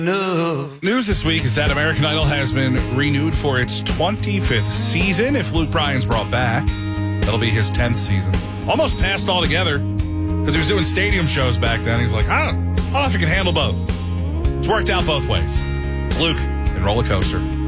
No. News this week is that American Idol has been renewed for its 25th season. If Luke Bryan's brought back, that'll be his 10th season. Almost passed altogether because he was doing stadium shows back then. He's like, I don't know if he can handle both. It's worked out both ways. It's Luke and Roller Coaster.